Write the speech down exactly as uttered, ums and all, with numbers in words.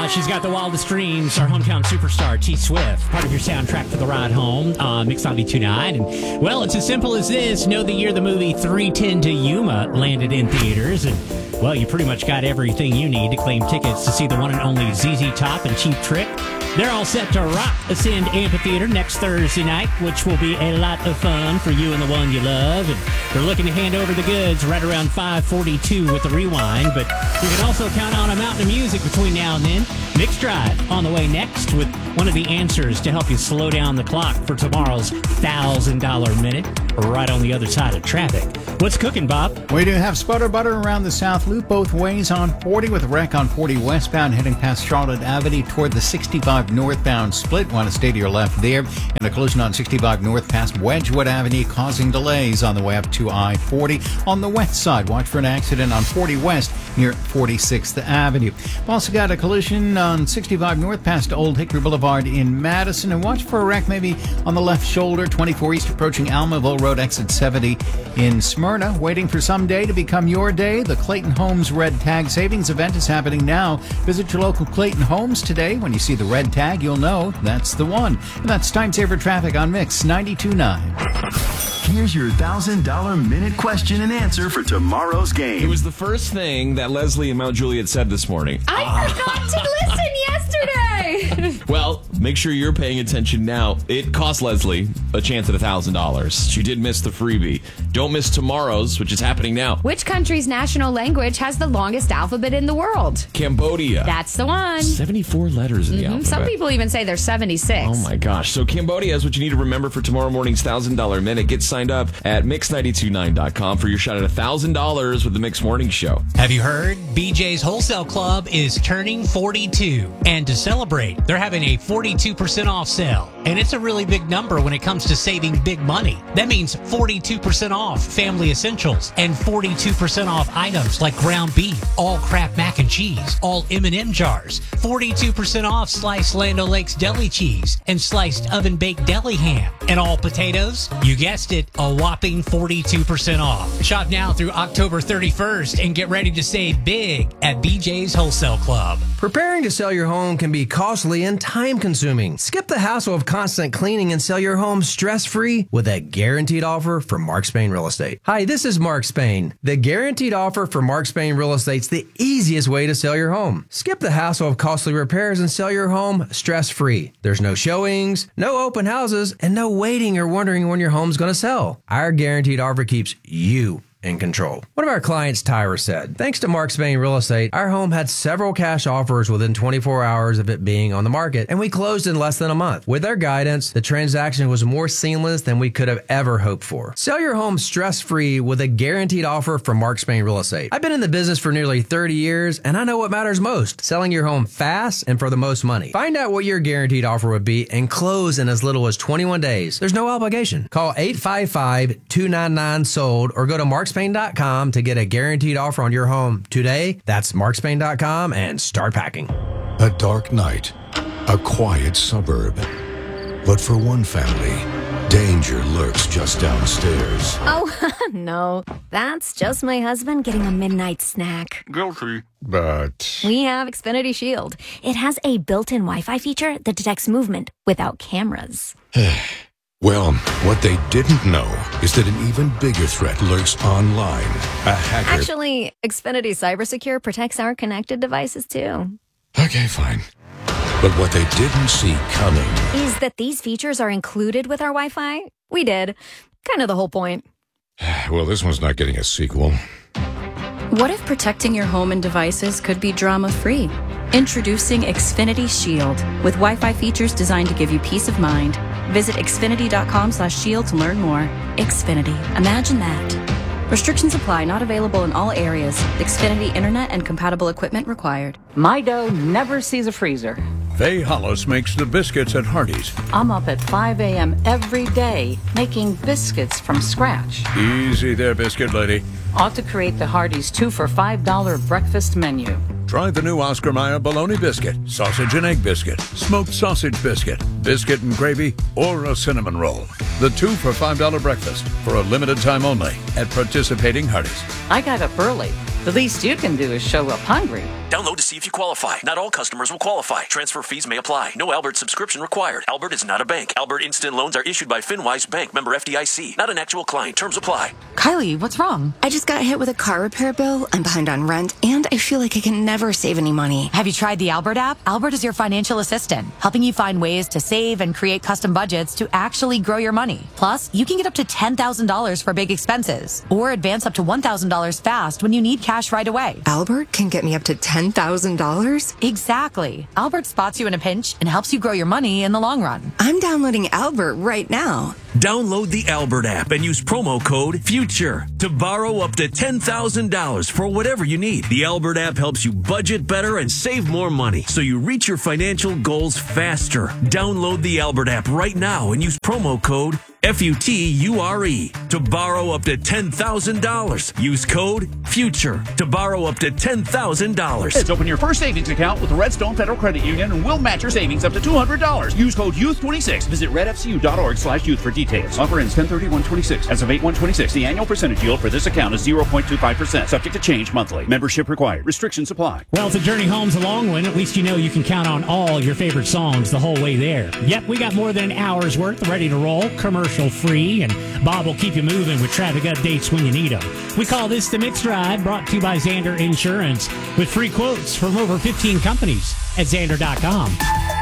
she's got the wildest dreams. Our hometown superstar, T Swift, part of your soundtrack for the ride home, uh, Mix ninety-two point nine. And, well, it's as simple as this. Know the year the movie three ten to Yuma landed in theaters. And, well, you pretty much got everything you need to claim tickets to see the one and only Z Z Top and Cheap Trick. They're all set to rock Ascend Amphitheater next Thursday night, which will be a lot of fun for you and the one you love. And they're looking to hand over the goods right around five forty-two with the rewind. But you can also count on a mountain of music between now and then. Mix Drive on the way next with one of the answers to help you slow down the clock for tomorrow's one thousand dollars minute right on the other side of traffic. What's cooking, Bob? We do have sputter butter around the South Loop both ways on forty with a wreck on forty westbound heading past Charlotte Avenue toward the sixty-five northbound split. Want to stay to your left there. And a collision on sixty-five north past Wedgwood Avenue causing delays on the way up to I forty. On the west side, watch for an accident on forty west near forty-sixth Avenue. We've also got a collision on sixty-five north past Old Hickory Boulevard in Madison. And watch for a wreck maybe on the left shoulder, twenty-four east approaching Almaville Road, exit seventy in Smyrna. Waiting for someday to become your day. The Clayton Homes Red Tag Savings Event is happening now. Visit your local Clayton Homes today. When you see the red tag, you'll know that's the one. And that's Time Saver Traffic on Mix ninety-two point nine. Here's your one thousand dollars minute question and answer for tomorrow's game. It was the first thing that Leslie in Mount Juliet said this morning. I forgot to listen yesterday. Well, make sure you're paying attention now. It cost Leslie a chance at one thousand dollars. She did miss the freebie. Don't miss tomorrow's, which is happening now. Which country's national language has the longest alphabet in the world? Cambodia. That's the one. seventy-four letters in the Mm-hmm. alphabet. Some people even say there's seventy-six. Oh my gosh. So Cambodia is what you need to remember for tomorrow morning's one thousand dollars minute. Get signed up at mix nine two nine dot com for your shot at one thousand dollars with the Mix Morning Show. Have you heard? B J's Wholesale Club is turning forty-two. And to celebrate, they're having a forty-two percent off sale. And it's a really big number when it comes to saving big money. That means forty-two percent off family essentials and forty-two percent off items like ground beef, all Kraft mac and cheese, all M and M jars, forty-two percent off sliced Land O'Lakes deli cheese and sliced oven-baked deli ham, and all potatoes, you guessed it, a whopping forty-two percent off. Shop now through October thirty-first and get ready to save big at B J's Wholesale Club. Preparing to sell your home can be costly and time-consuming. Skip the hassle of constant cleaning and sell your home stress-free with a guaranteed offer from Mark Spain Real Estate. Hi, this is Mark Spain. The guaranteed offer from Mark Spain Real Estate's the easiest way to sell your home. Skip the hassle of costly repairs and sell your home stress-free. There's no showings, no open houses, and no waiting or wondering when your home's going to sell. Our guaranteed offer keeps you in control. One of our clients, Tyra, said, thanks to Mark Spain Real Estate, our home had several cash offers within twenty-four hours of it being on the market, and we closed in less than a month. With their guidance, the transaction was more seamless than we could have ever hoped for. Sell your home stress-free with a guaranteed offer from Mark Spain Real Estate. I've been in the business for nearly thirty years, and I know what matters most, selling your home fast and for the most money. Find out what your guaranteed offer would be and close in as little as twenty-one days. There's no obligation. Call eight five five, two nine nine, sold or go to mark spain dot com to get a guaranteed offer on your home today. That's mark spain dot com and start packing. A dark night, a quiet suburb. But for one family, danger lurks just downstairs. Oh, no. That's just my husband getting a midnight snack. Guilty. But We have Xfinity Shield. It has a built-in Wi-Fi feature that detects movement without cameras. well, what they didn't know is that an even bigger threat lurks online. A hacker. Actually, Xfinity CyberSecure protects our connected devices, too. Okay, fine. But what they didn't see coming Is that these features are included with our Wi-Fi? We did. Kind of the whole point. Well, this one's not getting a sequel. What if protecting your home and devices could be drama-free? Introducing Xfinity Shield with Wi-Fi features designed to give you peace of mind. Visit xfinity dot com slash shield to learn more. Xfinity. Imagine that. Restrictions apply. Not available in all areas. Xfinity Internet and compatible equipment required. My dough never sees a freezer. Faye Hollis makes the biscuits at Hardee's. I'm up at five a.m. every day making biscuits from scratch. Easy there, biscuit lady. Ought to create the Hardee's two for five dollar breakfast menu. Try the new Oscar Mayer bologna biscuit, sausage and egg biscuit, smoked sausage biscuit, biscuit and gravy, or a cinnamon roll. The two for five dollar breakfast for a limited time only at participating Hardee's. I got up early. The least you can do is show up hungry. Download to see if you qualify. Not all customers will qualify. Transfer fees may apply. No Albert subscription required. Albert is not a bank. Albert Instant Loans are issued by FinWise Bank, member F D I C. Not an actual client. Terms apply. Kylie, what's wrong? I just got hit with a car repair bill. I'm behind on rent, and I feel like I can never save any money. Have you tried the Albert app? Albert is your financial assistant, helping you find ways to save and create custom budgets to actually grow your money. Plus, you can get up to ten thousand dollars for big expenses, or advance up to one thousand dollars fast when you need cash right away. Albert can get me up to ten thousand dollars? Exactly. Albert spots you in a pinch and helps you grow your money in the long run. I'm downloading Albert right now. Download the Albert app and use promo code FUTURE to borrow up to ten thousand dollars for whatever you need. The Albert app helps you budget better and save more money so you reach your financial goals faster. Download the Albert app right now and use promo code F U T U R E to borrow up to ten thousand dollars. Use code FUTURE to borrow up to ten thousand dollars. Let's open your first savings account with Redstone Federal Credit Union and we'll match your savings up to two hundred dollars. Use code youth twenty-six. Visit redfcu.org slash youth for details. Offer ends ten thirty-one twenty-six. As of eight one twenty-six, the annual percentage yield for this account is zero point two five percent. Subject to change monthly. Membership required. Restrictions apply. Well, if the journey home's a long one, at least you know you can count on all your favorite songs the whole way there. Yep, we got more than an hour's worth ready to roll, commercial free, and Bob will keep you moving with traffic updates when you need them. We call this the Mixed Ride, brought to you by Zander Insurance, with free quotes from over fifteen companies at Zander dot com.